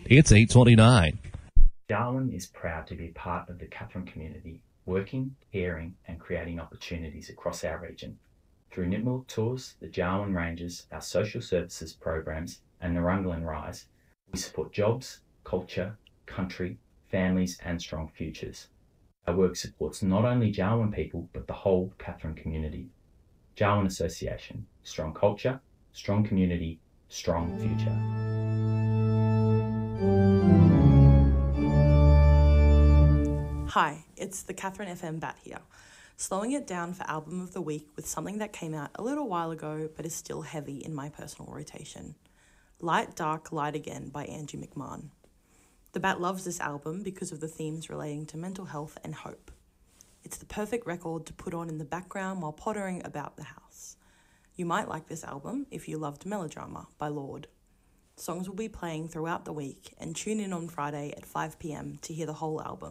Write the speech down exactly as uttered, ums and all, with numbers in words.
It's eight twenty-nine. Darwin is proud to be part of the Katherine community, working, caring and creating opportunities across our region. Through Nipmuc Tours, the Darwin Rangers, our social services programs and Narunglan Rise, we support jobs, culture, country, families and strong futures. Our work supports not only Darwin people but the whole Katherine community. Darwin Association, strong culture, strong community, strong future. Hi, it's the Katherine F M Bat here, slowing it down for Album of the Week with something that came out a little while ago but is still heavy in my personal rotation. Light, Dark, Light Again by Angie McMahon. The Bat loves this album because of the themes relating to mental health and hope. It's the perfect record to put on in the background while pottering about the house. You might like this album if you loved Melodrama by Lorde. Songs will be playing throughout the week, and tune in on Friday at five p m to hear the whole album.